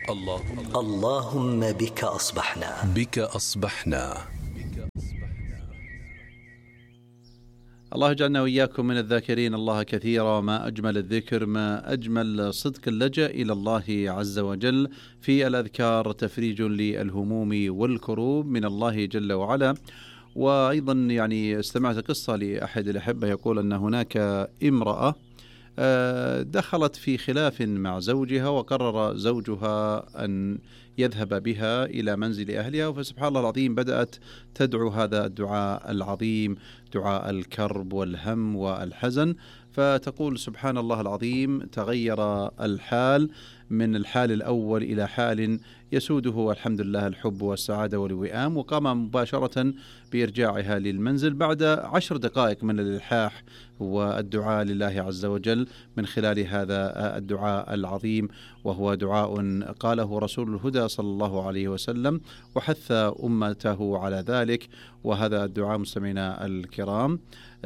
اللهم بك أصبحنا. الله يجعلنا وإياكم من الذاكرين الله كثيرا. ما أجمل الذكر، ما أجمل صدق اللجأ إلى الله عز وجل في الأذكار، تفريج للهموم والكروب من الله جل وعلا. وأيضا استمعت قصة لأحد الأحبة يقول أن هناك امرأة دخلت في خلاف مع زوجها، وقرر زوجها أن يذهب بها إلى منزل أهلها، فسبحان الله العظيم بدأت تدعو هذا الدعاء العظيم، دعاء الكرب والهم والحزن. فتقول سبحان الله العظيم تغير الحال من الحال الأول إلى حال يسوده الحمد لله الحب والسعادة والوئام، وقام مباشرة بإرجاعها للمنزل بعد 10 دقائق من الإلحاح والدعاء لله عز وجل من خلال هذا الدعاء العظيم، وهو دعاء قاله رسول الهدى صلى الله عليه وسلم وحث أمته على ذلك. وهذا الدعاء مستمعينا الكرام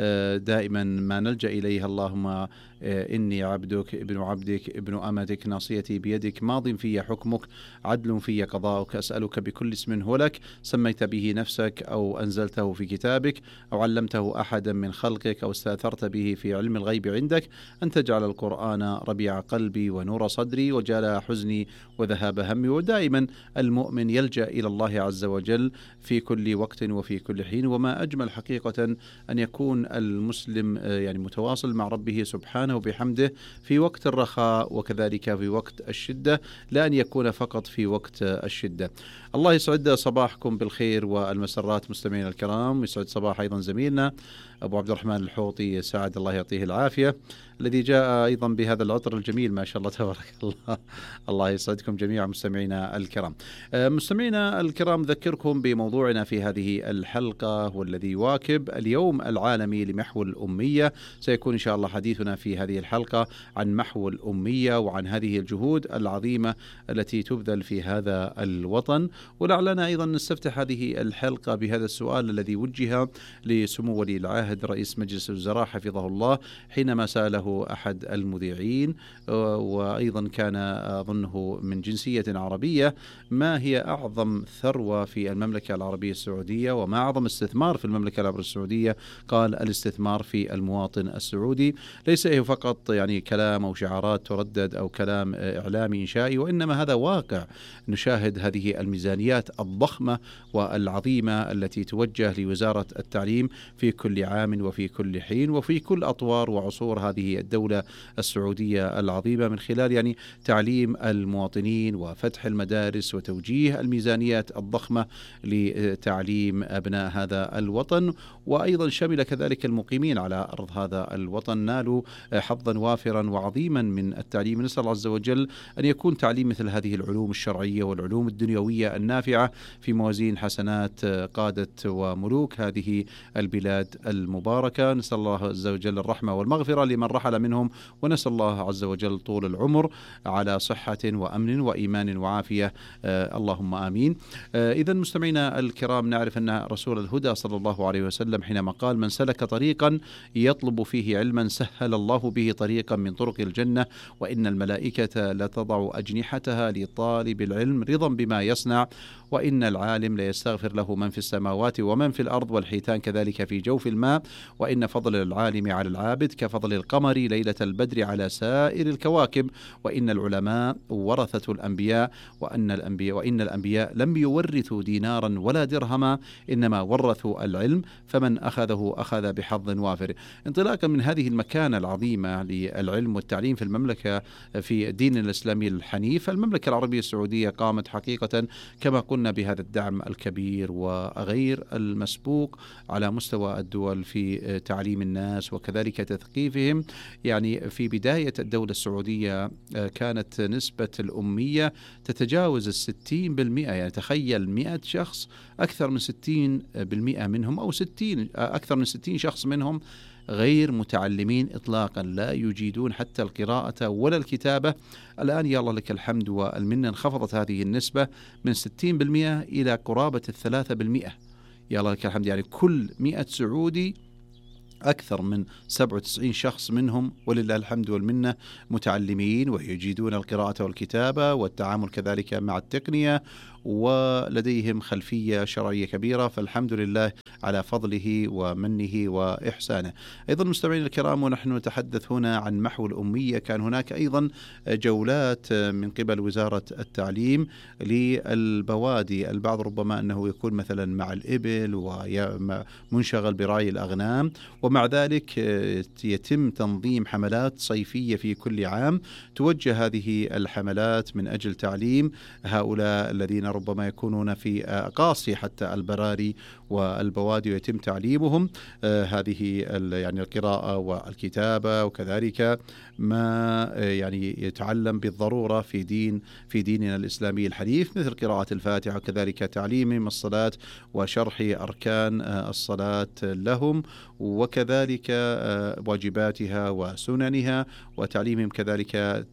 دائما ما نلجأ إليه: اللهم إني عبدك ابن عبدك ابن أمتك ناصيتي بيدك ماض في حكمك عدل في قضاؤك أسألك بكل اسم هو لك سميت به نفسك أو أنزلته في كتابك أو علمته أحدا من خلقك أو استأثرت به في علم الغيب عندك أن تجعل القرآن ربيع قلبي ونور صدري وجلاء حزني وذهاب همي. ودائما المؤمن يلجأ إلى الله عز وجل في كل وقت وفي كل حين. وما أجمل حقيقة أن يكون المسلم متواصل مع ربه سبحانه وبحمده في وقت الرخاء وكذلك في وقت الشدة، لا أن يكون فقط في وقت الشدة. الله يسعد صباحكم بالخير والمسرات مستمعين الكرام. يسعد صباح أيضا زميلنا أبو عبد الرحمن الحوطي، سعد الله يعطيه العافية، الذي جاء أيضا بهذا العطر الجميل ما شاء الله تبارك الله. الله يسعدكم جميعا مستمعينا الكرام. مستمعينا الكرام، ذكركم بموضوعنا في هذه الحلقة والذي يواكب اليوم العالمي لمحو الأمية. سيكون إن شاء الله حديثنا في هذه الحلقة عن محو الأمية وعن هذه الجهود العظيمة التي تبذل في هذا الوطن. ولعلنا أيضا نستفتح هذه الحلقة بهذا السؤال الذي وجه لسمو ولي العهد رئيس مجلس الوزراء حفظه الله حينما سأله أحد المذيعين، وأيضا كان أظنه من جنسية عربية: ما هي أعظم ثروة في المملكة العربية السعودية وما أعظم استثمار في المملكة العربية السعودية؟ قال: الاستثمار في المواطن السعودي. ليس فقط كلام أو شعارات تردد أو كلام إعلامي إنشائي، وإنما هذا واقع. نشاهد هذه الميزانيات الضخمة والعظيمة التي توجه لوزارة التعليم في كل عام وفي كل حين وفي كل أطوار وعصور هذه الدولة السعودية العظيمة، من خلال تعليم المواطنين وفتح المدارس وتوجيه الميزانيات الضخمة لتعليم أبناء هذا الوطن. وأيضا شمل كذلك المقيمين على أرض هذا الوطن، نالوا حظا وافرا وعظيما من التعليم. نسأل الله عز وجل أن يكون تعليم مثل هذه العلوم الشرعية والعلوم الدنيوية النافعة في موازين حسنات قادة وملوك هذه البلاد المباركة. نسأل الله عز وجل الرحمة والمغفرة لمن رحل منهم، ونسأل الله عز وجل طول العمر على صحة وأمن وإيمان وعافية، اللهم آمين. إذن مستمعينا الكرام، نعرف أن رسول الهدى صلى الله عليه وسلم حينما قال: من سلك طريقا يطلب فيه علما سهل الله به طريقا من طرق الجنة، وإن الملائكة لتضع أجنحتها لطالب العلم رضا بما يصنع، وإن العالم ليستغفر له من في السماوات ومن في الأرض والحيتان كذلك في جوف الماء، وإن فضل العالم على العابد كفضل القمر ليلة البدر على سائر الكواكب، وإن العلماء ورثة الأنبياء، وإن الأنبياء لم يورثوا دينارا ولا درهما إنما ورثوا العلم، فمن أخذه أخذ بحظ وافر. انطلاقا من هذه المكانة العظيمة للعلم والتعليم في المملكة في الدين الإسلامي الحنيف، المملكة العربية السعودية قامت حقيقة كما قلنا بهذا الدعم الكبير وغير المسبوق على مستوى الدول في تعليم الناس وكذلك تثقيفهم. في بداية الدولة السعودية كانت نسبة الأمية تتجاوز 60%. تخيل 100 شخص أكثر من 60% منهم أو أكثر من 60 شخص منهم غير متعلمين إطلاقا، لا يجيدون حتى القراءة ولا الكتابة. الآن يا الله لك الحمد والمنة انخفضت هذه النسبة من 60% إلى قرابة 3%. يا الله لك الحمد. كل 100 سعودي أكثر من 97 شخص منهم ولله الحمد والمنة متعلمين ويجيدون القراءة والكتابة والتعامل كذلك مع التقنية، ولديهم خلفية شرعية كبيرة، فالحمد لله على فضله ومنه وإحسانه. أيضا مستمعين الكرام، ونحن نتحدث هنا عن محو الأمية، كان هناك أيضا جولات من قبل وزارة التعليم للبوادي. البعض ربما أنه يكون مثلا مع الإبل ومنشغل برعي الأغنام، ومع ذلك يتم تنظيم حملات صيفية في كل عام توجه هذه الحملات من أجل تعليم هؤلاء الذين ربما يكونون في أقاصي حتى البراري والبوادي، ويتم تعليمهم هذه يعني القراءة والكتابة، وكذلك ما يعني يتعلم بالضرورة في ديننا الإسلامي الحنيف، مثل قراءة الفاتحة، وكذلك تعليمهم الصلاة وشرح أركان الصلاة لهم، وكذلك واجباتها وسننها، وتعليمهم كذلك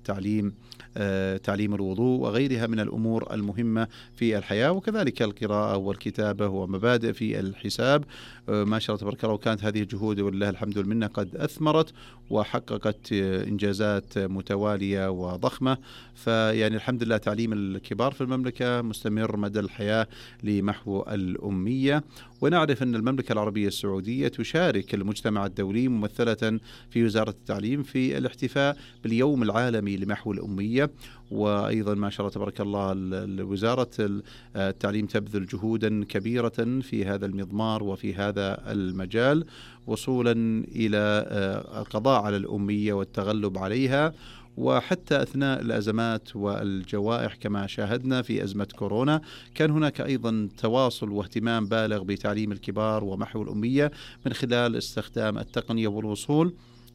تعليم الوضوء وغيرها من الأمور المهمة في الحياة، وكذلك القراءة والكتابة ومبادئ في الحساب. ما شاء الله تبارك الله، وكانت هذه الجهود ولله الحمد والمنة قد أثمرت وحققت إنجازات متوالية وضخمة. فيعني الحمد لله تعليم الكبار في المملكة مستمر مدى الحياة لمحو الأمية. ونعرف أن المملكة العربية السعودية تشارك المجتمع الدولي ممثلة في وزارة التعليم في الاحتفاء باليوم العالمي لمحو الأمية، وأيضا ما شاء الله تبارك الله وزارة التعليم تبذل جهودا كبيرة في هذا المضمار وفي هذا المجال، وصولا إلى القضاء على الأمية والتغلب عليها. وحتى أثناء الأزمات والجوائح كما شاهدنا في أزمة كورونا، كان هناك أيضا تواصل واهتمام بالغ بتعليم الكبار ومحو الأمية من خلال استخدام التقنية والوصول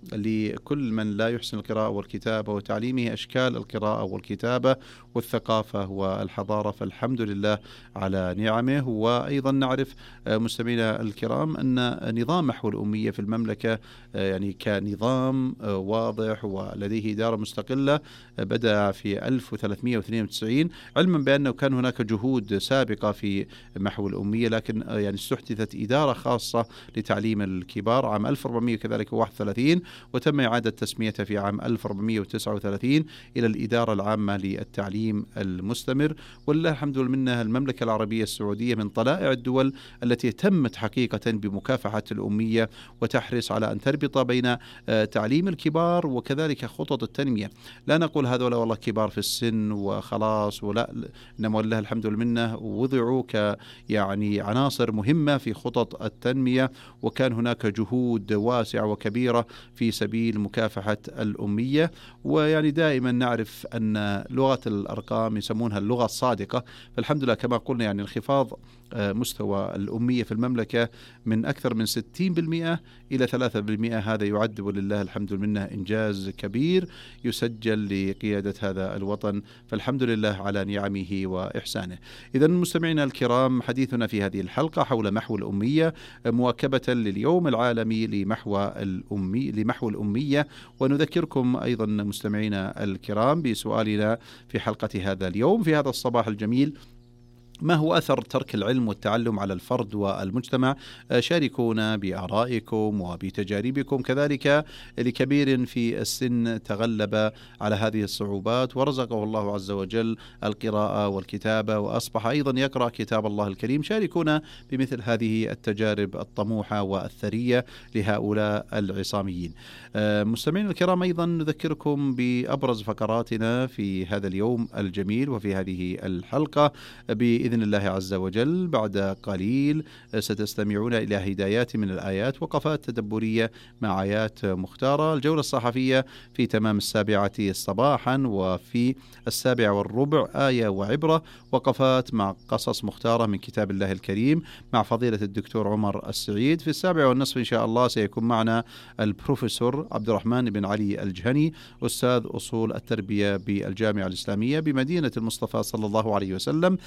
لكل من لا يحسن القراءة والكتابة وتعليمه أشكال القراءة والكتابة والثقافة والحضارة، فالحمد لله على نعمه. وأيضا نعرف مستمعينا الكرام أن نظام محو الأمية في المملكة يعني كنظام واضح ولديه إدارة مستقلة بدأ في 1392، علما بأنه كان هناك جهود سابقة في محو الأمية، لكن يعني استحدثت إدارة خاصة لتعليم الكبار عام 1400 كذلك 31، وتم إعادة تسميتها في عام 1439 إلى الإدارة العامة للتعليم المستمر. ولله الحمد والمنة، المملكة العربية السعودية من طلائع الدول التي اهتمت حقيقة بمكافحة الأمية وتحرص على أن تربط بين تعليم الكبار وكذلك خطط التنمية. لا نقول هذول والله كبار في السن وخلاص، ولا، إنما ولله الحمد والمنة وضعوا يعني عناصر مهمة في خطط التنمية، وكان هناك جهود واسعة وكبيرة في سبيل مكافحة الأمية. ويعني دائما نعرف أن لغة الأرقام يسمونها اللغة الصادقة، فالحمد لله كما قلنا يعني انخفاض مستوى الأمية في المملكة من أكثر من 60% إلى 3%، هذا يعد ولله الحمد والمنة إنجاز كبير يسجل لقيادة هذا الوطن، فالحمد لله على نعمه وإحسانه. إذن مستمعينا الكرام، حديثنا في هذه الحلقة حول محو الأمية مواكبة لليوم العالمي لمحو الأمية. ونذكركم أيضا مستمعينا الكرام بسؤالنا في حلقة هذا اليوم في هذا الصباح الجميل: ما هو أثر ترك العلم والتعلم على الفرد والمجتمع؟ شاركونا بآرائكم وبتجاربكم، كذلك لكبير في السن تغلب على هذه الصعوبات ورزقه الله عز وجل القراءة والكتابة وأصبح أيضا يقرأ كتاب الله الكريم. شاركونا بمثل هذه التجارب الطموحة والثرية لهؤلاء العصاميين. مستمعين الكرام، أيضا نذكركم بأبرز فقراتنا في هذا اليوم الجميل وفي هذه الحلقة بإذن الله عز وجل. بعد قليل ستستمعون إلى هدايات من الآيات، وقفات تدبرية مع آيات مختارة، الجولة الصحفية في تمام 7 صباحا، وفي 7:15 آية وعبرة، وقفات مع قصص مختارة من كتاب الله الكريم مع فضيلة الدكتور عمر السعيد. في 7:30 إن شاء الله سيكون معنا البروفيسور عبد الرحمن بن علي الجهني، أستاذ أصول التربية بالجامعة الإسلامية بمدينة المصطفى صلى الله عليه وسلم، حول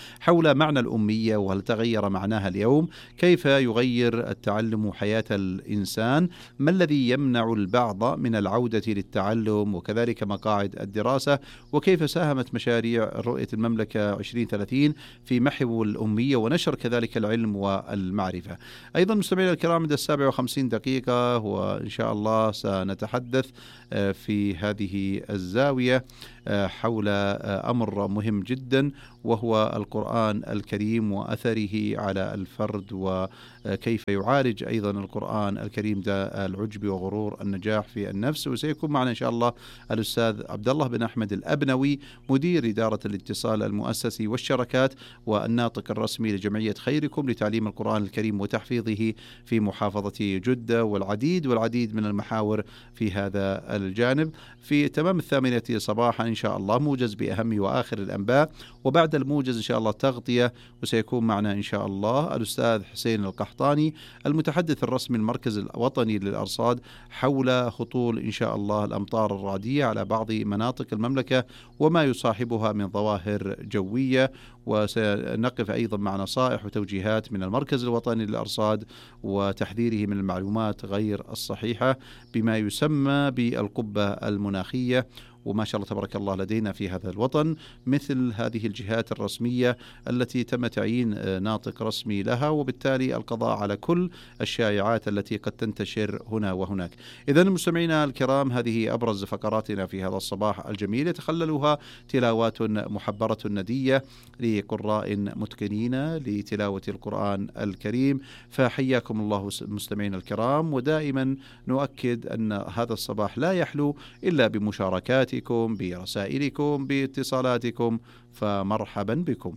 حول معنى الأمية وهل تغير معناها اليوم، كيف يغير التعلم حياة الإنسان، ما الذي يمنع البعض من العودة للتعلم، وكذلك مقاعد الدراسة، وكيف ساهمت مشاريع رؤية المملكة 2030 في محو الأمية ونشر كذلك العلم والمعرفة. أيضا مستمعينا الكرام عند 57 دقيقة وإن شاء الله سنتحدث في هذه الزاوية حول أمر مهم جدا، وهو القرآن الكريم وأثره على الفرد، وكيف يعالج أيضا القرآن الكريم داء العجب وغرور النجاح في النفس. وسيكون معنا إن شاء الله الأستاذ عبد الله بن أحمد الأبنوي، مدير إدارة الاتصال المؤسسي والشركات والناطق الرسمي لجمعية خيركم لتعليم القرآن الكريم وتحفيظه في محافظة جدة، والعديد من المحاور في هذا الجانب. في تمام 8 صباحا إن شاء الله موجز بأهم وآخر الأنباء، وبعد الموجز إن شاء الله تغطية، وسيكون معنا إن شاء الله الأستاذ حسين القحطاني المتحدث الرسمي المركز الوطني للأرصاد حول هطول إن شاء الله الأمطار الرعدية على بعض مناطق المملكة وما يصاحبها من ظواهر جوية. وسنقف أيضا مع نصائح وتوجيهات من المركز الوطني للأرصاد وتحذيره من المعلومات غير الصحيحة بما يسمى بالقبة المناخية. وما شاء الله تبارك الله لدينا في هذا الوطن مثل هذه الجهات الرسمية التي تم تعيين ناطق رسمي لها، وبالتالي القضاء على كل الشائعات التي قد تنتشر هنا وهناك. إذن مستمعينا الكرام، هذه أبرز فقراتنا في هذا الصباح الجميل، يتخللها تلاوات محبرة ندية لقراء متقنين لتلاوة القرآن الكريم. فحياكم الله مستمعينا الكرام، ودائما نؤكد أن هذا الصباح لا يحلو إلا بمشاركاتكم، برسائلكم، باتصالاتكم، فمرحبا بكم.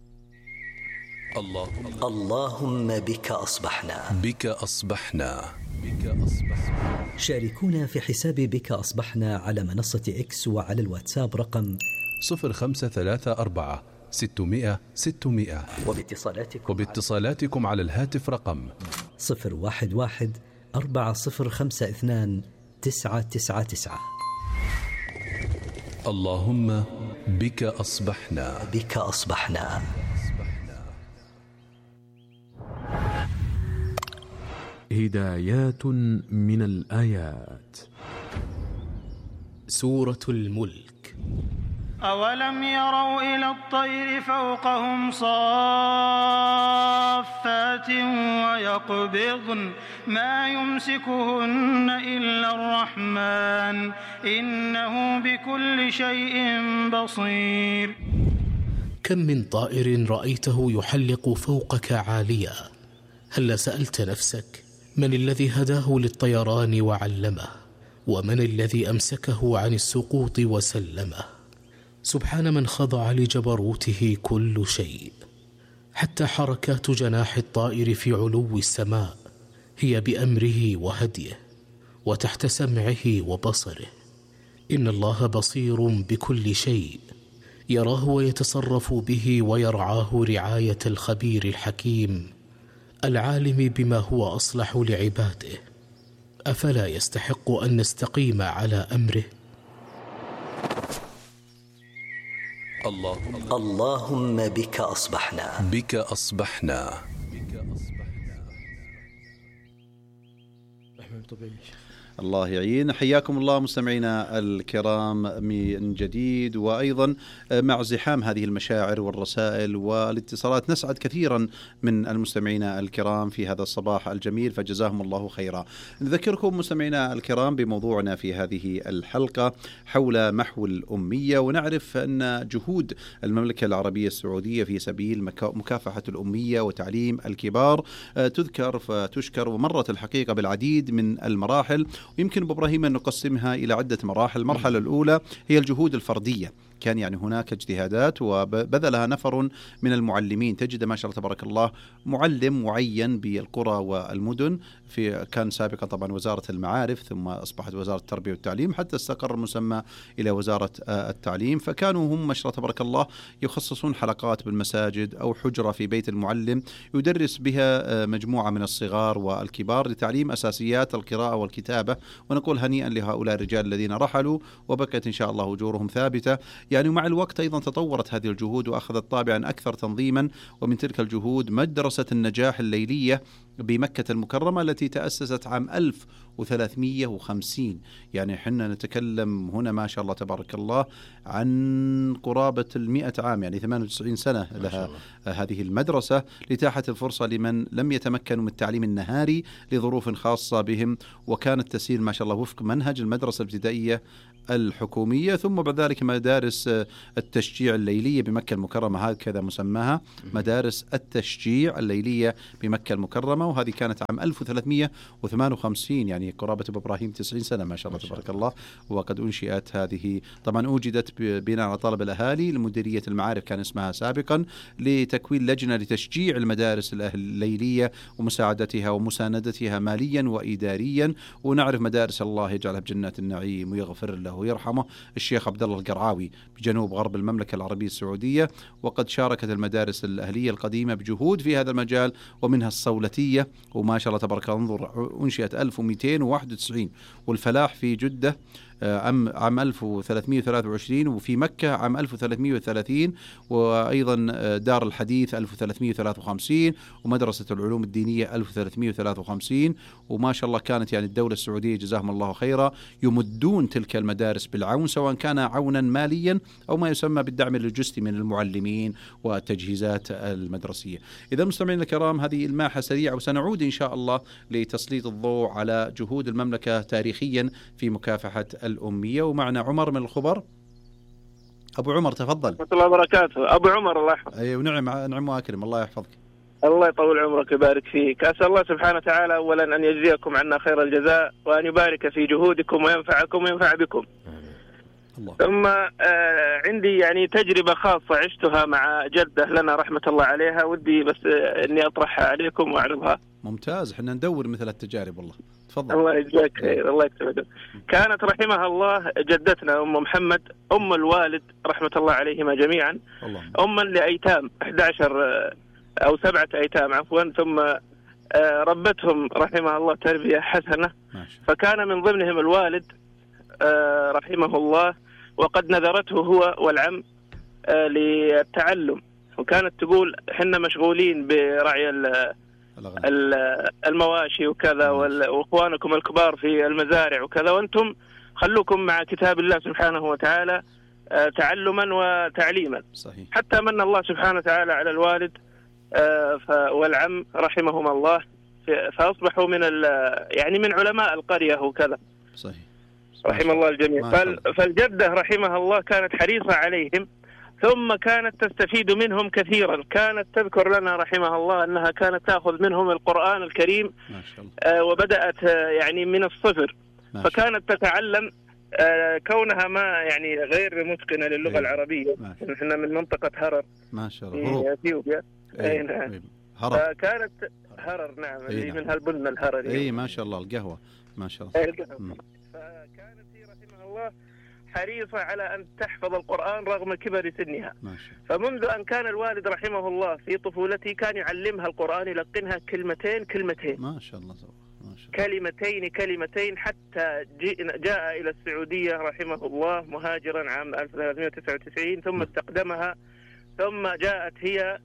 اللهم بك أصبحنا، بك أصبحنا. شاركونا في حساب بك أصبحنا على منصة إكس وعلى الواتساب رقم 0534 600 600، وباتصالاتكم على الهاتف رقم 011 4052 999. اللهم بك أصبحنا، بك أصبحنا. هدايات من الآيات. سورة الملك. أولم يروا إلى الطير فوقهم صافات ويقبضن ما يمسكهن إلا الرحمن إنه بكل شيء بصير. كم من طائر رأيته يحلق فوقك عاليا، هل سألت نفسك من الذي هداه للطيران وعلمه، ومن الذي أمسكه عن السقوط وسلمه؟ سبحان من خضع لجبروته كل شيء، حتى حركات جناح الطائر في علو السماء هي بأمره وهديه وتحت سمعه وبصره. إن الله بصير بكل شيء، يراه ويتصرف به ويرعاه رعاية الخبير الحكيم العالم بما هو أصلح لعباده. أفلا يستحق أن نستقيم على أمره؟ اللهم بك أصبحنا، بك أصبحنا. الله يعين. حياكم الله مستمعينا الكرام من جديد، وأيضا مع زحام هذه المشاعر والرسائل والاتصالات نسعد كثيرا من المستمعين الكرام في هذا الصباح الجميل، فجزاهم الله خيرا. نذكركم مستمعينا الكرام بموضوعنا في هذه الحلقة حول محو الأمية، ونعرف أن جهود المملكة العربية السعودية في سبيل مكافحة الأمية وتعليم الكبار تذكر فتشكر، ومرت الحقيقة بالعديد من المراحل، ويمكن أبو إبراهيم أن نقسمها إلى عدة مراحل. المرحلة الأولى هي الجهود الفردية، كان يعني هناك اجتهادات وبذلها نفر من المعلمين، تجد ما شاء الله تبارك الله معلم معين بالقرى والمدن، كان سابقا طبعا وزارة المعارف، ثم أصبحت وزارة التربية والتعليم، حتى استقر المسمى إلى وزارة التعليم. فكانوا هم ما شاء الله تبارك الله يخصصون حلقات بالمساجد أو حجرة في بيت المعلم يدرس بها مجموعة من الصغار والكبار لتعليم أساسيات القراءة والكتابة، ونقول هنيئا لهؤلاء الرجال الذين رحلوا وبقيت إن شاء الله أجورهم ثابتة. يعني ومع الوقت أيضا تطورت هذه الجهود وأخذت طابعا أكثر تنظيما. ومن تلك الجهود مدرسة النجاح الليلية بمكة المكرمة التي تأسست عام 1350. يعني حنا نتكلم هنا ما شاء الله تبارك الله عن قرابة 100 عام، يعني 98 سنة لها هذه المدرسة، لتاحت الفرصة لمن لم يتمكنوا من التعليم النهاري لظروف خاصة بهم، وكانت تسير ما شاء الله وفق منهج المدرسة الابتدائية الحكومية. ثم بعد ذلك مدارس التشجيع الليلية بمكة المكرمة، هكذا مسماها، مدارس التشجيع الليلية بمكة المكرمة، وهذه كانت عام 1358، يعني قرابة إبراهيم 90 سنة ما شاء الله تبارك الله. وقد أنشئت هذه، طبعا أوجدت بناء على طلب الأهالي لمديرية المعارف كان اسمها سابقا، لتكوين لجنة لتشجيع المدارس الليلية ومساعدتها ومساندتها ماليا وإداريا. ونعرف مدارس الله يجعلها بجنات النعيم ويغفر له ويرحمه الشيخ عبد الله القرعاوي بجنوب غرب المملكة العربية السعودية، وقد شاركت المدارس الأهلية القديمة بجهود في هذا المجال، ومنها الصولتية وما شاء الله تبارك الله انظر أنشئت 1291، والفلاح في جدة عام 1323، وفي مكة عام 1330، وأيضا دار الحديث 1353، ومدرسة العلوم الدينية 1353. وما شاء الله كانت يعني الدولة السعودية جزاهم الله خيرا يمدون تلك المدارس بالعون، سواء كان عونا ماليا أو ما يسمى بالدعم اللوجستي من المعلمين والتجهيزات المدرسية. إذا مستمعين الكرام هذه الماحة سريعة، وسنعود إن شاء الله لتسليط الضوء على جهود المملكة تاريخيا في مكافحة الأمية. ومعنا عمر من الخبر. أبو عمر تفضل. ورحمة الله وبركاته. أبو عمر الله يحفظك. أي ونعم وأكرم، الله يحفظك. الله يطول عمرك ويبارك فيك. أسأل الله سبحانه وتعالى أولا أن يجزيكم عنا خير الجزاء، وأن يبارك في جهودكم وينفعكم وينفع بكم. الله. ثم عندي يعني تجربة خاصة عشتها مع جدة لنا رحمة الله عليها، ودي بس أني أطرحها عليكم وأعرضها. ممتاز، احنا ندور مثل التجارب والله. تفضل. الله يجزاك خير، الله يكتبك. كانت رحمها الله جدتنا أم محمد أم الوالد رحمة الله عليهما جميعا، أما لأيتام 11 أو 7 أيتام عفوا، ثم ربتهم رحمها الله تربية حسنة. فكان من ضمنهم الوالد رحمه الله، وقد نذرته هو والعم للتعلم، وكانت تقول حنا مشغولين برعي المواشي وكذا، واخوانكم الكبار في المزارع وكذا، وانتم خلوكم مع كتاب الله سبحانه وتعالى تعلما وتعليما. صحيح. حتى من الله سبحانه وتعالى على الوالد والعم رحمهما الله، فاصبحوا يعني من علماء القرية وكذا. صحيح. رحم الله الجميع. فالجدة رحمها الله كانت حريصة عليهم، ثم كانت تستفيد منهم كثيرا. كانت تذكر لنا رحمها الله أنها كانت تأخذ منهم القرآن الكريم ما شاء الله. وبدأت يعني من الصفر، فكانت تتعلم كونها ما يعني غير متقنة للغة العربية. نحن من منطقة هرر ما شاء الله في اثيوبيا. هرر. فكانت هرر نعم اللي منها البن الهرري. اي ما شاء الله القهوة ما شاء الله. فكانت هي رحمها الله حريصة على أن تحفظ القرآن رغم كبر سنها. فمنذ أن كان الوالد رحمه الله في طفولته كان يعلمها القرآن، يلقنها كلمتين ما شاء الله كلمتين حتى جاء إلى السعودية رحمه الله مهاجرا عام 1399، ثم استقدمها، ثم جاءت هي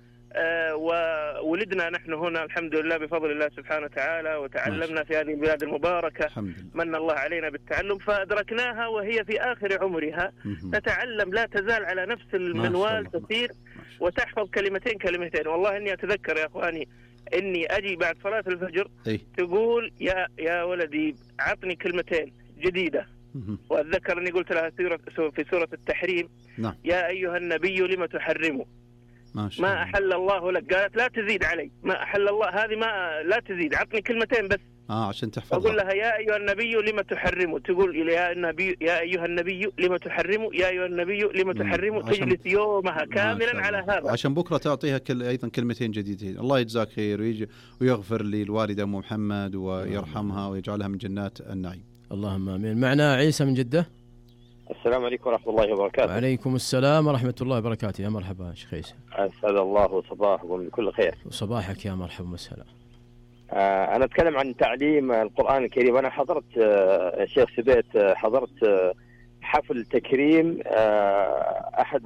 وولدنا نحن هنا الحمد لله بفضل الله سبحانه وتعالى، وتعلمنا في هذه البلاد المباركة، من الله علينا بالتعلم، فأدركناها وهي في آخر عمرها تتعلم، لا تزال على نفس المنوال تسير وتحفظ كلمتين. والله إني أتذكر يا أخواني إني أجي بعد صلاة الفجر تقول يا ولدي عطني كلمتين جديدة، وأتذكر أني قلت لها في سورة التحريم يا أيها النبي لم تحرمه ما أحل الله لك، قالت لا تزيد علي، ما أحل الله هذه ما لا تزيد، عطني كلمتين بس عشان تحفظها. أقول لها يا أيها النبي لم تحرمه، تقول يا أيها النبي لم تحرمه، يا أيها النبي لم تحرمه، تجلس يومها كاملا على هذا عشان بكرة تعطيها أيضا كلمتين جديدين. الله يجزاك خير ويغفر للوالدة أم محمد ويرحمها ويجعلها من جنات النعيم. اللهم آمين. معنا عيسى من جدة. السلام عليكم ورحمة الله وبركاته. وعليكم السلام ورحمة الله وبركاته. يا مرحبا شيخ عيسى. أسعد الله صباحكم بكل خير. وصباحك يا مرحبا وسهلا. أنا أتكلم عن تعليم القرآن الكريم. أنا حضرت الشيخ سبيت، حضرت حفل تكريم أحد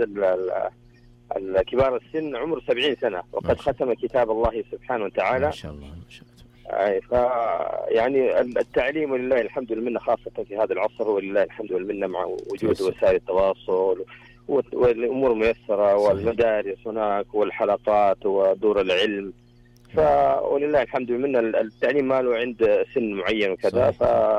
الكبار السن عمره 70 سنة وقد ختم كتاب الله سبحانه وتعالى. ما شاء الله ما شاء الله. يعني التعليم ولله الحمد والمنة خاصة في هذا العصر، ولله الحمد والمنة مع وجود وسائل التواصل والأمور الميسرة والمدارس هناك والحلقات ودور العلم، ولله الحمد والمنة التعليم ما له عند سن معين وكذا.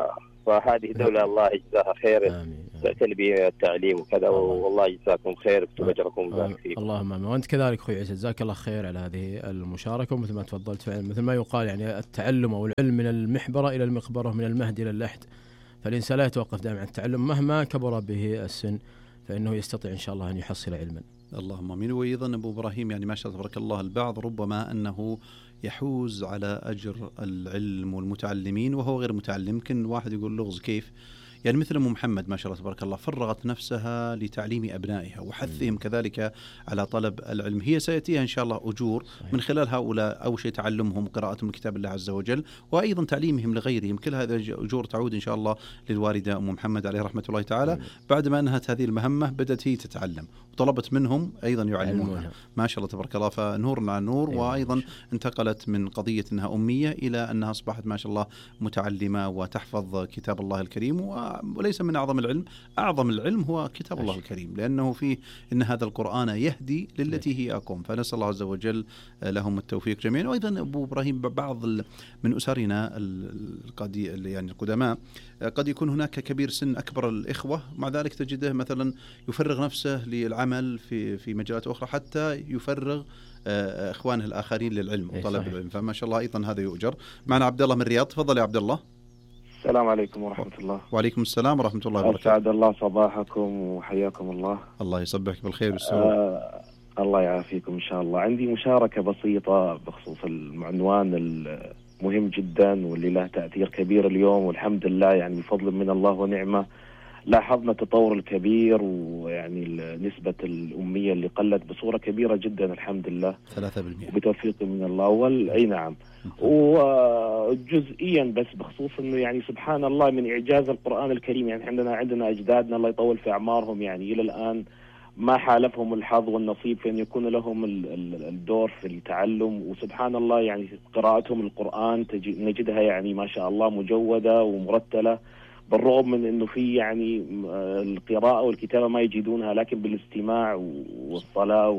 فهذه دولة الله يجزاها خير تعتني بالتعليم وكذا، والله يجزاكم خير ويكتب أجركم ويبارك فيكم. اللهم آمين. وأنت كذلك أخوي عيسى، جزاك الله خير على هذه المشاركة. ومثل ما تفضلت فعلا مثل ما يقال يعني التعلم أو العلم من المحبرة إلى المقبرة، من المهد إلى اللحد، فالإنسان لا يتوقف دائما عن التعلم مهما كبر به السن، فإنه يستطيع إن شاء الله أن يحصل علما. اللهم آمين. وأيضا أبو إبراهيم يعني ما شاء الله تبارك الله، البعض ربما أنه يحوز على أجر العلم والمتعلمين وهو غير متعلم. يمكن واحد يقول لغز كيف يعني مثل أم محمد ما شاء الله تبارك الله فرغت نفسها لتعليم أبنائها وحثهم كذلك على طلب العلم. هي سيأتيها إن شاء الله أجور من خلال هؤلاء، أول شيء تعلمهم وقراءتهم لكتاب الله عز وجل، وأيضا تعليمهم لغيرهم. كل هذه أجور تعود إن شاء الله للوالدة أم محمد عليه رحمة الله تعالى. بعد ما أنهت هذه المهمة بدأت هي تتعلم وطلبت منهم أيضا يعلمونها ما شاء الله تبارك الله، فنور مع نور. وأيضا انتقلت من قضية أنها أمية إلى أنها أصبحت ما شاء الله متعلمة وتحفظ كتاب الله الكريم. وليس من أعظم العلم، أعظم العلم هو كتاب الله الكريم، لأنه فيه إن هذا القرآن يهدي للتي هي أقوم. فنسأل الله عز وجل لهم التوفيق جميعا. وأيضا أبو إبراهيم بعض من أسرنا يعني القدماء قد يكون هناك كبير سن أكبر الإخوة، مع ذلك تجده مثلا يفرغ نفسه للعمل في مجالات أخرى حتى يفرغ إخوانه الآخرين للعلم وطلب العلم، فما شاء الله أيضا هذا يؤجر. معنا عبد الله من الرياض، تفضل يا عبد الله. السلام عليكم ورحمة الله. وعليكم السلام ورحمة الله وبركاته. أسعد الله صباحكم وحياكم الله. الله يصبحك بالخير والسرور. الله يعافيكم إن شاء الله. عندي مشاركة بسيطة بخصوص العنوان المهم جدا واللي له تأثير كبير اليوم، والحمد لله يعني بفضل من الله ونعمة لاحظنا التطور الكبير، ويعني نسبة الأمية اللي قلت بصورة كبيرة جدا الحمد لله 3% بتوفيق من الله. أي نعم. وجزئيا بس بخصوص انه يعني سبحان الله من اعجاز القرآن الكريم، يعني عندنا اجدادنا الله يطول في اعمارهم يعني الى الان ما حالفهم الحظ والنصيب في ان يكون لهم الدور في التعلم. وسبحان الله يعني قراءتهم القرآن نجدها يعني ما شاء الله مجودة ومرتلة، بالرغم من انه في يعني القراءة والكتابة ما يجدونها، لكن بالاستماع والصلاة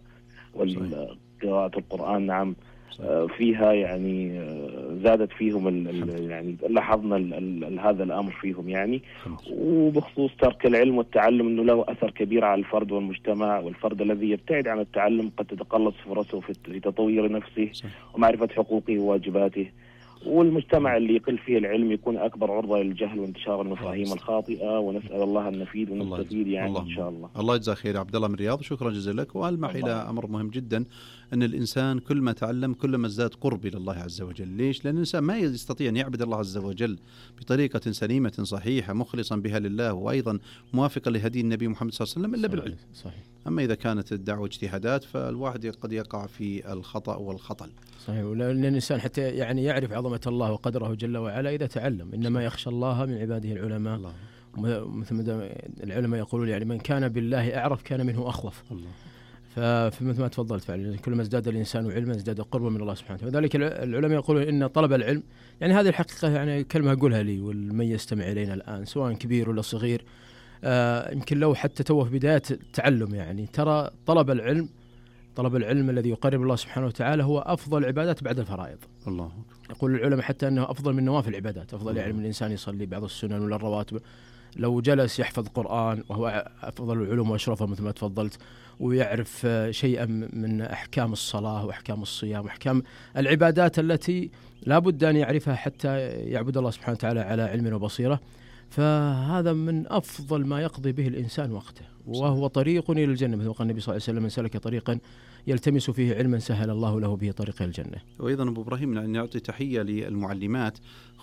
وقراءة القرآن نعم فيها يعني زادت فيهم يعني لاحظنا هذا الأمر فيهم يعني. وبخصوص ترك العلم والتعلم انه له اثر كبير على الفرد والمجتمع، والفرد الذي يبتعد عن التعلم قد تتقلص فرصه في تطوير نفسه ومعرفة حقوقه وواجباته، والمجتمع اللي يقل فيه العلم يكون أكبر عرضة للجهل وانتشار المفاهيم الخاطئة، ونسأل الله أن نفيد ونستفيد يعني إن شاء الله. الله يجزاك خير عبد الله من الرياض، شكرا جزيلا لك. وألمح إلى أمر مهم جدا، أن الإنسان كل ما تعلم كل ما ازداد قرب إلى الله عز وجل. ليش؟ لأن الإنسان ما يستطيع أن يعبد الله عز وجل بطريقة سليمة صحيحة مخلصا بها لله، وأيضا موافقا لهدي النبي محمد صلى الله عليه وسلم إلا بالعلم. صحيح. أما إذا كانت الدعوة اجتهادات فالواحد قد يقع في الخطأ والخطل. صحيح. ولأن الإنسان حتى يعني يعرف عظمة الله وقدره جل وعلا إذا تعلم. إنما يخشى الله من عباده العلماء. الله. مثل ما العلماء يقولون يعني من كان بالله أعرف كان منه أخوف. الله. فمثل ما تفضلت فعلا كل ما ازداد الإنسان علما ازداد قربا من الله سبحانه وتعالى. وذلك العلماء يقولون إن طلب العلم يعني هذه الحقيقة يعني كلمة أقولها لي والمن يستمع إلينا الآن سواء كبير ولا صغير، يمكن لو حتى توه في بداية التعلم يعني ترى طلب العلم الذي يقرب الله سبحانه وتعالى هو أفضل العبادات بعد الفرائض. الله. يقول العلماء حتى أنه أفضل من نوافل العبادات، أفضل يعني من الإنسان يصلي بعض السنن ولا الرواتب، لو جلس يحفظ قرآن وهو أفضل العلوم وأشرفها مثل ما تفضلت، ويعرف شيئا من أحكام الصلاة وأحكام الصيام وأحكام العبادات التي لا بد أن يعرفها حتى يعبد الله سبحانه وتعالى على علم وبصيرة، فهذا من أفضل ما يقضي به الإنسان وقته، وهو طريق إلى الجنة مثل ما قال النبي صلى الله عليه وسلم: من سلك طريقا يلتمس فيه علما سهل الله له به طريق الجنة. وأيضا أبو إبراهيم أن يعطي تحية للمعلمات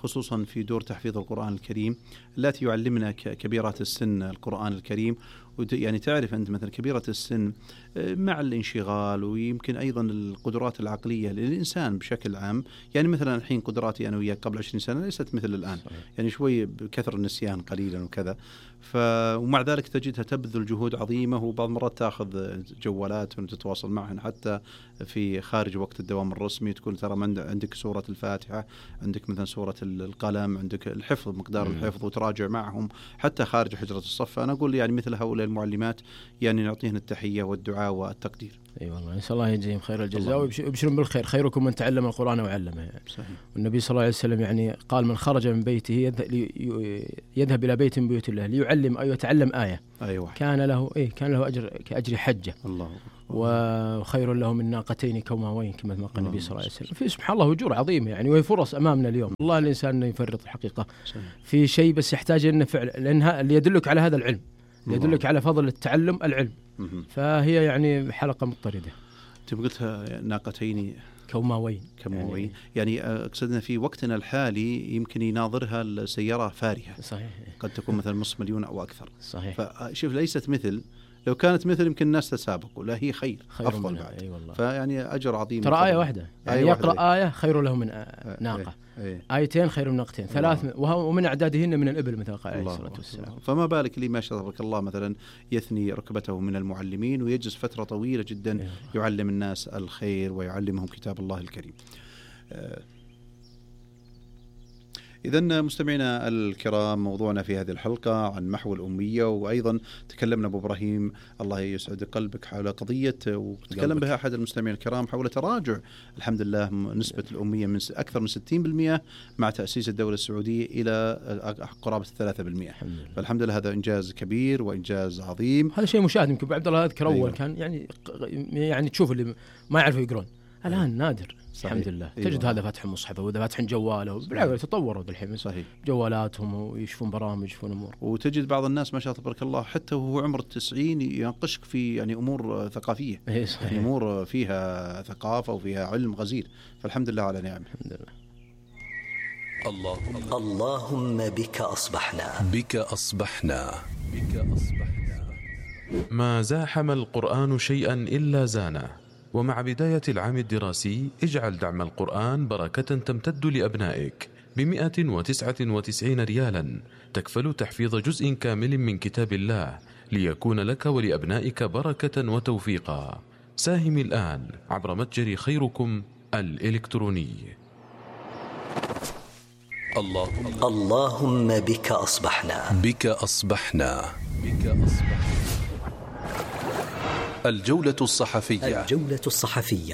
خصوصا في دور تحفيظ القرآن الكريم، التي يعلمنا كبيرات السن القرآن الكريم. يعني تعرف أنت مثلا كبيرة السن مع الانشغال ويمكن أيضا القدرات العقلية للإنسان بشكل عام، يعني مثلا الحين قدراتي أنا وياك قبل 20 سنة ليست مثل الآن، يعني شوي بكثر النسيان قليلا وكذا، ومع ذلك تجدها تبذل جهود عظيمة، وبعض المرات تأخذ جوالات وتتواصل معهن حتى في خارج وقت الدوام الرسمي، تقول ترى عندك سورة الفاتحة، عندك مثلا سورة القلم، عندك الحفظ مقدار الحفظ، وتراجع معهم حتى خارج حجرة الصف. أنا أقول يعني مثل هؤلاء المعلمات يعني نعطيهن التحية والدعاء والتقدير. اي والله نسال الله يجزيهم خير الجزاء ويبشرون بالخير. خيركم من تعلم القرآن وعلمه يعني. صحيح. والنبي صلى الله عليه وسلم يعني قال من خرج من بيته يذهب الى بيت من بيوت الله ليعلم او يتعلم آية، أيوة. كان له اجر كاجر حجة، الله، وخير له من ناقتين كوماوين كما قال النبي صلى الله عليه وسلم. في سبحان الله أجور عظيمة يعني، وهي فرص امامنا اليوم. الله الانسان انه يفرط الحقيقة في شيء، بس يحتاج انه فعل، لانها اللي يدلك على هذا العلم، يدلك على فضل التعلم العلم. فهي يعني حلقة مضطردة. أنت قلتها ناقتين كوماوين يعني أقصدنا في وقتنا الحالي يمكن يناظرها السيارة فارهة. صحيح. قد تكون مثلا نصف مليون أو أكثر. صحيح. فشوف ليست مثل، لو كانت مثل يمكن الناس تسابقوا، لا هي خير أفضل بعد. والله. فيعني أجر عظيم. ترى آية واحدة يعني يقرأ آية خير له من ناقة، آيتين خير من ناقتين، ثلاث ومن أعدادهن من الإبل مثل قال عليه الصلاة والسلام. فما بالك لي ما شرفك الله مثلا يثني ركبته من المعلمين ويجلس فترة طويلة جدا يعلم الناس الخير ويعلمهم كتاب الله الكريم. إذن مستمعينا الكرام، موضوعنا في هذه الحلقة عن محو الأمية، وأيضا تكلمنا أبو إبراهيم الله يسعد قلبك حول قضية وتكلم بها أحد المستمعين الكرام حول تراجع الحمد لله نسبة الأمية من أكثر من 60% مع تأسيس الدولة السعودية إلى قرابة 3%. فالحمد لله هذا إنجاز كبير وإنجاز عظيم. هذا شيء مشاهد. يمكن عبد الله أذكر أول كان يعني تشوف اللي ما يعرفوا يقرون، الآن نادر. صحيح. الحمد لله. تجد هذا فاتح مصحفه وهذا فاتح جواله، بالعكس تطوروا الحين. صحيح. جوالاتهم ويشوفون برامج يشوفون امور. وتجد بعض الناس ما شاء الله تبارك الله حتى وهو عمر 90 يناقشك في يعني امور ثقافيه، يعني امور فيها ثقافه وفيها علم غزير. فالحمد لله على نعمه. الحمد لله. اللهم بك أصبحنا، بك أصبحنا، بك أصبحنا. ما زاحم القرآن شيئا إلا زانه. ومع بداية العام الدراسي اجعل دعم القرآن بركة تمتد لأبنائك ب199 ريالا، تكفل تحفيظ جزء كامل من كتاب الله ليكون لك ولأبنائك بركة وتوفيقا. ساهم الآن عبر متجر خيركم الإلكتروني. اللهم بك أصبحنا، بك أصبحنا، بك أصبحنا. الجولة الصحفية، الجولة الصحفية.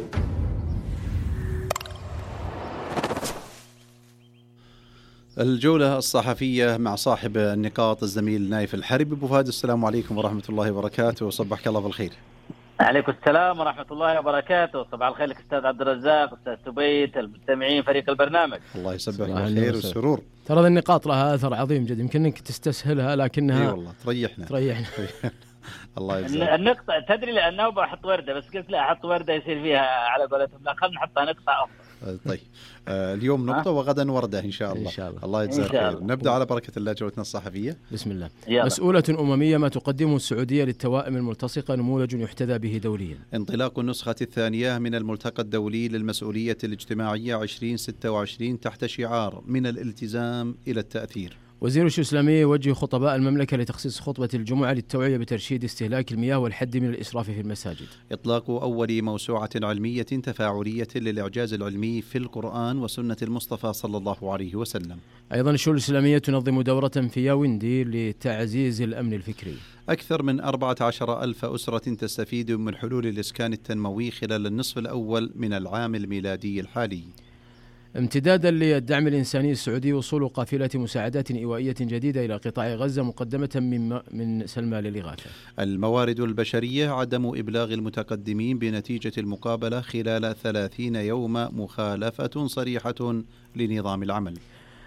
الجولة الصحفية مع صاحب النقاط الزميل نايف الحربي. أبو فهد السلام عليكم ورحمة الله وبركاته، وصبحك الله بالخير. عليكم السلام ورحمة الله وبركاته. صباح الخير لك أستاذ عبد الرزاق، أستاذ سبيت، المستمعين، فريق البرنامج. الله يسبحك بالخير والسرور. ترى النقاط لها أثر عظيم جدا، يمكن أنك تستسهلها لكنها اي والله تريحنا. الله يجزاك. النقطة تدري لأنه بحط وردة، بس قلت لا أحط وردة يصير فيها على قولتهم، لا خلنا نحطها نقطة أفضل. طيب اليوم نقطة وغدا وردة إن شاء الله. إن شاء الله. الله يجزاك خير. نبدأ على بركة الله جولتنا الصحفية. بسم الله. مسؤولة أممية ما تقدمه السعودية للتوائم الملتصقة نموذج يحتذى به دوليا. انطلاق النسخة الثانية من الملتقى الدولي للمسؤولية الاجتماعية 2026 تحت شعار من الالتزام إلى التأثير. وزير الشؤون الإسلامية يوجه خطباء المملكة لتخصيص خطبة الجمعة للتوعية بترشيد استهلاك المياه والحد من الإسراف في المساجد. إطلاق أول موسوعة علمية تفاعلية للإعجاز العلمي في القرآن وسنة المصطفى صلى الله عليه وسلم. أيضا الشؤون الإسلامية تنظم دورة في ياوندي لتعزيز الأمن الفكري. أكثر من 14,000 أسرة تستفيد من حلول الإسكان التنموي خلال النصف الأول من العام الميلادي الحالي. امتدادا للدعم الإنساني السعودي، وصول قافلة مساعدات إيوائية جديدة إلى قطاع غزة مقدمة من سلمى للإغاثة. الموارد البشرية عدم إبلاغ المتقدمين بنتيجة المقابلة خلال 30 يوم مخالفة صريحة لنظام العمل.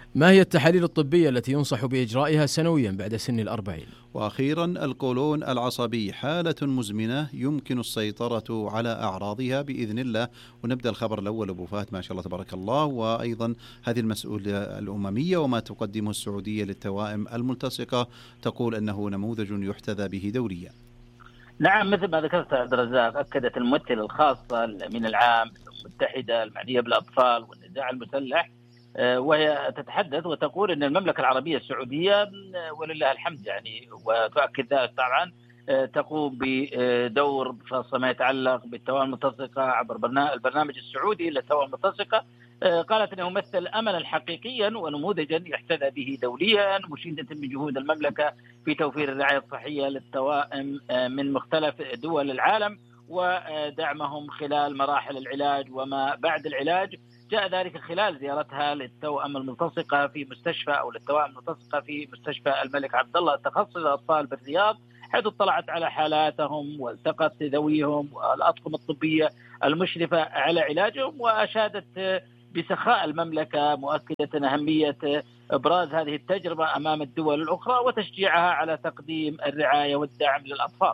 ما هي التحاليل الطبية التي ينصح بإجرائها سنويا بعد سن 40؟ وأخيرا القولون العصبي حالة مزمنة يمكن السيطرة على أعراضها بإذن الله. ونبدأ الخبر الأول أبو فهد ما شاء الله تبارك الله، وأيضا هذه المسؤولية الأممية وما تقدمه السعودية للتوائم الملتصقة، تقول أنه نموذج يحتذى به دوليا. نعم، مثل ما ذكرت عبد الرزاق، أكدت الممثلة الخاصة الأمين العام للأمم المتحدة المعنية بالأطفال والنزاع المسلح، وهي تتحدث وتقول أن المملكة العربية السعودية ولله الحمد يعني، وتؤكد ذلك طبعا، تقوم بدور خاصة ما يتعلق بالتوائم الملتصقة عبر البرنامج السعودي للتوائم الملتصقة. قالت أنه يمثل أملا حقيقيا ونموذجا يحتذى به دوليا، مشيدة من جهود المملكة في توفير الرعاية الصحية للتوائم من مختلف دول العالم ودعمهم خلال مراحل العلاج وما بعد العلاج. جاء ذلك خلال زيارتها للتوأم الملتصقة في مستشفى أو للتوائم الملتصقة في مستشفى الملك عبد الله التخصص للأطفال بالرياض، حيث اطلعت على حالاتهم والتقت ذويهم والأطقم الطبية المشرفة على علاجهم، وأشادت بسخاء المملكة، مؤكدة أهمية إبراز هذه التجربة أمام الدول الأخرى وتشجيعها على تقديم الرعاية والدعم للأطفال.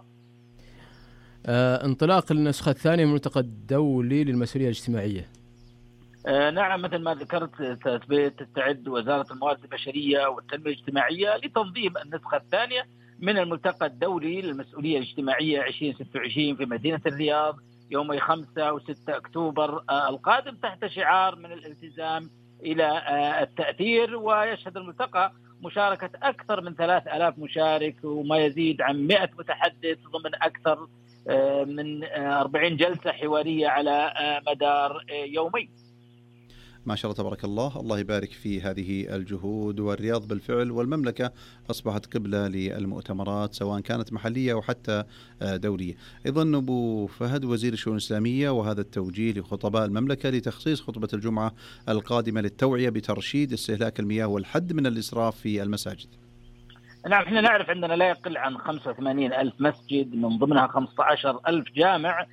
انطلاق النسخة الثانية من الملتقى الدولي للمسؤولية الاجتماعية. نعم، مثل ما ذكرت تستعد وزارة الموارد البشرية والتنمية الاجتماعية لتنظيم النسخة الثانية من الملتقى الدولي للمسؤولية الاجتماعية 2026 في مدينة الرياض يومي 5 و6 أكتوبر القادم، تحت شعار من الالتزام إلى التأثير. ويشهد الملتقى مشاركة أكثر من 3000 مشارك وما يزيد عن 100 متحدث ضمن أكثر من 40 جلسة حوارية على مدار يومين. ما شاء الله تبارك الله، الله يبارك في هذه الجهود. والرياض بالفعل والمملكة أصبحت قبلة للمؤتمرات سواء كانت محلية أو حتى دولية. أيضا أبو فهد وزير الشؤون الإسلامية وهذا التوجيه لخطباء المملكة لتخصيص خطبة الجمعة القادمة للتوعية بترشيد استهلاك المياه والحد من الإسراف في المساجد. نعم، احنا نعرف عندنا لا يقل عن 85,000 مسجد، من ضمنها 15,000 جامع.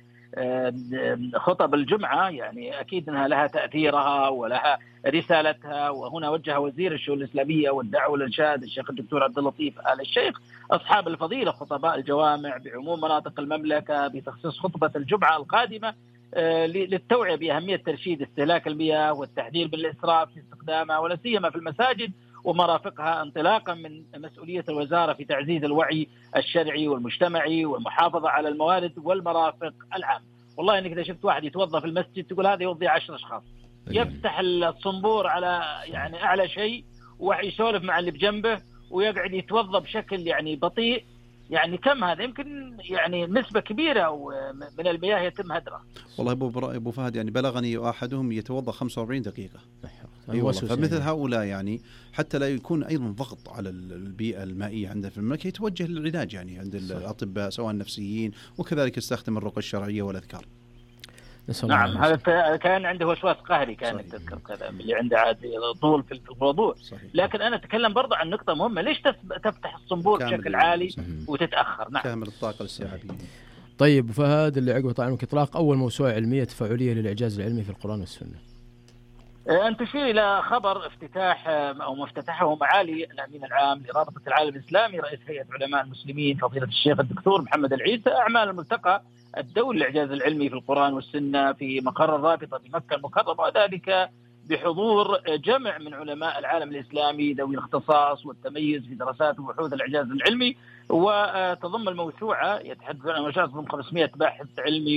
خطب الجمعة يعني أكيد أنها لها تأثيرها ولها رسالتها. وهنا وجه وزير الشؤون الإسلامية والدعوة والإرشاد الشيخ الدكتور عبد اللطيف آل الشيخ أصحاب الفضيلة خطباء الجوامع بعموم مناطق المملكة بتخصيص خطبة الجمعة القادمة للتوعية بأهمية ترشيد استهلاك المياه والتحذير من الإسراف في استخدامها ولا سيما في المساجد ومرافقها، انطلاقا من مسؤولية الوزارة في تعزيز الوعي الشرعي والمجتمعي والمحافظة على الموارد والمرافق العام. والله انك اذا شفت واحد يتوظف في المسجد تقول هذا يوظف 10 اشخاص، يفتح الصنبور على يعني اعلى شيء ويسولف مع اللي بجنبه ويقعد يتوظف بشكل يعني بطيء. يعني كم هذا؟ يمكن يعني نسبة كبيرة من المياه يتم هدرها. والله أبو فهد يعني بلغني أحدهم يتوضأ 45 دقيقة. أيوة، فمثل هؤلاء يعني حتى لا يكون أيضا ضغط على البيئة المائية عندنا في المملكة يتوجه للعلاج يعني عند الأطباء سواء النفسيين، وكذلك يستخدم الرقى الشرعية والأذكار. نعم، هذا كان عنده وسواس قهري، كانت تذكر كذا اللي عنده عادي طول في الموضوع. لكن أنا أتكلم برضه عن نقطة مهمة، ليش تفتح الصنبور بشكل عالي وتتأخر؟ نعم، كامل الطاقة الاستيعابية. طيب فهد، اللي عقب طبعا إطلاق أول موسوعة علمية تفاعلية للإعجاز العلمي في القرآن والسنة. أن تشير إلى خبر افتتاح أو ما افتتحه معالي الأمين العام لرابطة العالم الإسلامي رئيس هيئة علماء المسلمين فضيلة الشيخ الدكتور محمد العيسى أعمال الملتقى الدولي للإعجاز العلمي في القرآن والسنة في مقر الرابطة بمكة المكرمة، وذلك بحضور جمع من علماء العالم الإسلامي ذوي الاختصاص والتميز في دراسات وبحوث الإعجاز العلمي. وتضم الموسوعة يتحدث عن موسوعة تضم 500 باحث علمي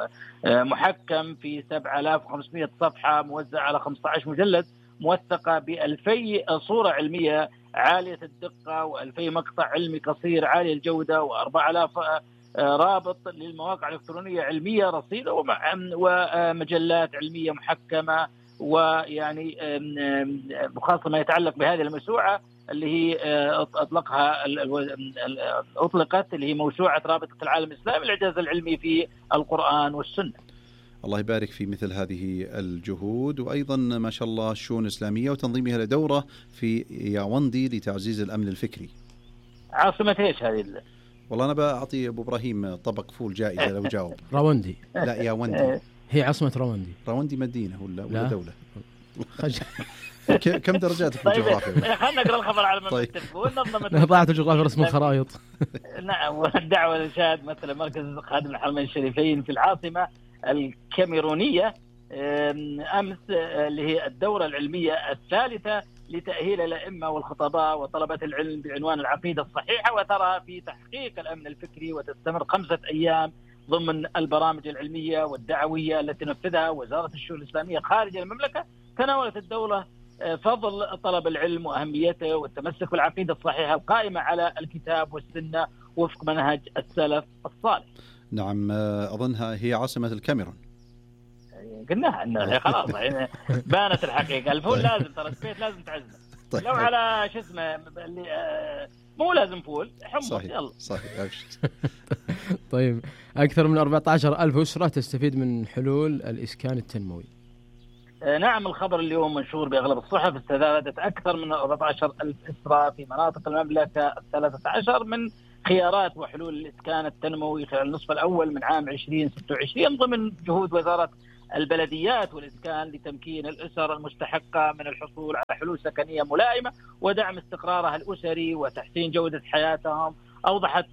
ومحكم في 7500 صفحة موزعة على 15 مجلد، موثقة ب2000 صورة علمية عالية الدقة و2000 مقطع علمي قصير عالي الجودة و4000 رابط للمواقع الإلكترونية علمية رصيدة ومجلات علمية محكمة. ويعني خاصة ما يتعلق بهذه الموسوعة اللي هي أطلقت اللي هي موسوعة رابطة العالم الإسلامي للإعجاز العلمي في القرآن والسنة. الله يبارك في مثل هذه الجهود. وأيضا ما شاء الله الشؤون الإسلامية وتنظيمها لدورة في ياوندي لتعزيز الأمن الفكري. عاصمة إيش هذه؟ والله أنا بأعطي أبو إبراهيم طبق فول جائزة لو جاوب. راوندي. لا، ياوندي. هي عاصمة راوندي. راوندي مدينة ولا دولة؟ كم درجاتك في الجغرافيا؟ خلينا نقرأ الخبر على ما نتفقون. ضاعت الجغرافيا رسم الخرائط. نعم. والدعوة لإنشاء مثل مركز خادم الحرمين الشريفين في العاصمة الكاميرونية أمس، اللي هي الدورة العلمية الثالثة لتأهيل الأئمة والخطباء وطلبة العلم بعنوان العقيدة الصحيحة، وترى في تحقيق الأمن الفكري، وتستمر 5 أيام ضمن البرامج العلمية والدعوية التي نفذها وزارة الشؤون الإسلامية خارج المملكة. تناولت الدولة فضل طلب العلم وأهميته والتمسك بالعقيدة الصحيحة القائمة على الكتاب والسنة وفق منهج السلف الصالح. نعم، أظنها هي عاصمة الكاميرون. قلناها انه خلاص يعني بانت الحقيقه. الفول لازم، ترى البيت لازم تعزمه. طيب. لو على شو اسمه اللي مو لازم فول، حمص. صحيح. يلا صحيح. طيب، اكثر من 14,000 اسره تستفيد من حلول الاسكان التنموي. نعم، الخبر اليوم منشور باغلب الصحف. استفادت اكثر من 14,000 اسره في مناطق المملكه 13 من خيارات وحلول الإسكان التنموي خلال النصف الأول من عام 2026 ضمن جهود وزارة البلديات والإسكان لتمكين الأسر المستحقة من الحصول على حلول سكنية ملائمة ودعم استقرارها الأسري وتحسين جودة حياتهم. أوضحت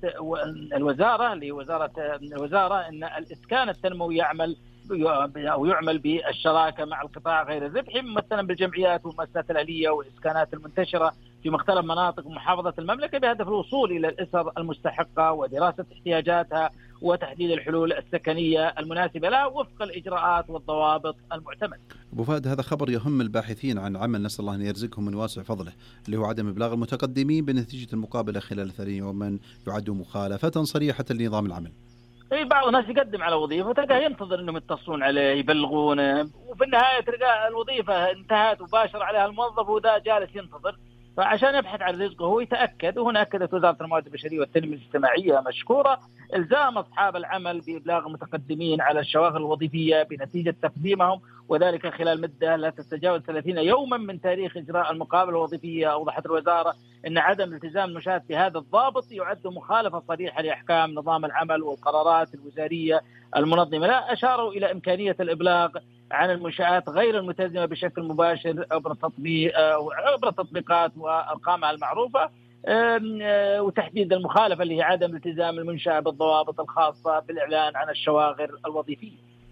الوزارة أن الإسكان التنموي يعمل بالشراكة مع القطاع غير الربحي ممثلا بالجمعيات والمؤسسات الأهلية والإسكانات المنتشرة في مختلف مناطق محافظة المملكة بهدف الوصول إلى الأسر المستحقة ودراسة احتياجاتها وتحديد الحلول السكنية المناسبة لها وفق الإجراءات والضوابط المعتمدة. أبو فهد، هذا خبر يهم الباحثين عن عمل نسأل الله أن يرزقهم من واسع فضله، اللي هو عدم إبلاغ المتقدمين بنتيجة المقابلة خلال 30 يوما يعد مخالفة صريحة لنظام العمل. بعض الناس يقدم على وظيفة وتلقاه ينتظر انهم يتصلون عليه يبلغونه، وفي النهاية تلقى الوظيفة انتهت وباشر عليها الموظف وذا جالس ينتظر. فعشان يبحث عن رزقه هو يتأكد، وهنا أكدت وزارة الموارد البشرية والتنمية الاجتماعية مشكورة إلزام أصحاب العمل بإبلاغ المتقدمين على الشواغل الوظيفية بنتيجة تقديمهم، وذلك خلال مدة لا تتجاوز 30 يوما من تاريخ إجراء المقابلة الوظيفية. أوضحت الوزارة أن عدم التزام المشاهد بهذا الضابط يعد مخالفة صريحة لأحكام نظام العمل والقرارات الوزارية المنظمة. لا أشاروا إلى إمكانية الإبلاغ عن المنشآت غير الملتزمة بشكل مباشر عبر التطبيقات وأرقامها المعروفة، وتحديد المخالفة اللي هي عدم التزام المنشأة بالضوابط الخاصة بالإعلان عن الشواغر الوظيفية.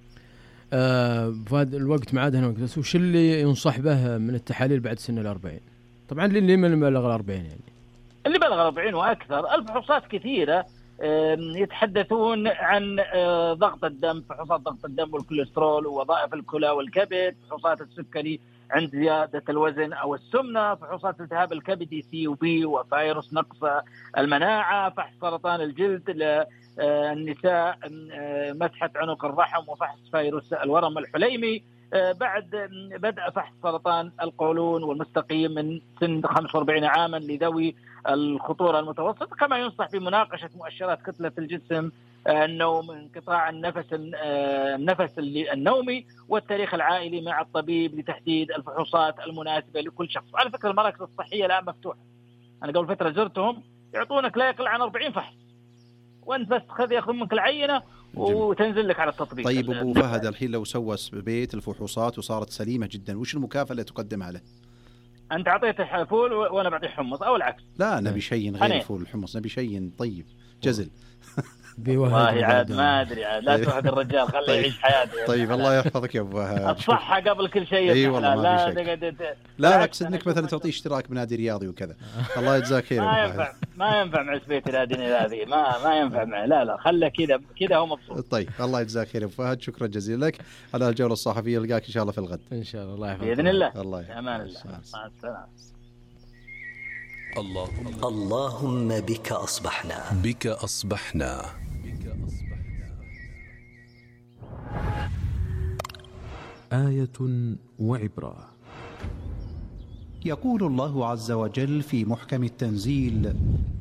فهذا الوقت معادنا وقت، بس وش اللي ينصح به من التحاليل بعد سن 40؟ طبعا اللي من بلغ 40 يعني اللي بلغ 40 وأكثر. الفحوصات كثيرة يتحدثون عن ضغط الدم، فحوصات ضغط الدم والكوليسترول ووظائف الكلى والكبد، فحوصات السكري عند زيادة الوزن أو السمنة، فحوصات التهاب الكبدي سي وبي وفيروس نقص المناعة، فحص سرطان الجلد للنساء، مسحة عنق الرحم وفحص فيروس الورم الحليمي، بعد بدء فحص سرطان القولون والمستقيم من سن 45 عاما لذوي الخطورة المتوسطة. كما ينصح بمناقشة مؤشرات كتلة الجسم، النوم، انقطاع النفس النومي والتاريخ العائلي مع الطبيب لتحديد الفحوصات المناسبة لكل شخص. على فكرة المراكز الصحية الآن مفتوحة، أنا قبل فترة زرتهم يعطونك لا يقل عن 40 فحص، وأنت بس يأخذ منك العينة وتنزل لك على التطبيق. طيب أبو فهد، الحين لو سوى بيت الفحوصات وصارت سليمة جدا، وش المكافأة اللي تقدمها له؟ أنت أعطيته فول وأنا بعطيه حمص أو العكس؟ لا، نبي شيء غير الفول والحمص، نبي شيء طيب جزل. والله عاد ما أدري، عاد لا توهق الرجال، خليه يعيش حياته. طيب الله يحفظك يا أبو فهد. الصحة قبل كل شيء. اي والله ما في شك. لا أقصد إنك مثلا تعطيه اشتراك بنادي رياضي وكذا. الله يجزاك خير. ما ينفع مع سبيت النادي هذه، ما ينفع معه. لا خله كذا هو مبسوط. طيب الله يجزاك خير يا أبو فهد، شكرا جزيلا لك على الجولة الصحفية. نلقاك إن شاء الله في الغد. إن شاء الله. الله يحفظك بإذن الله. الله يحفظك. أمان الله. مع السلامة. اللهم بك أصبحنا. بك أصبحنا. آية وعبرة. يقول الله عز وجل في محكم التنزيل: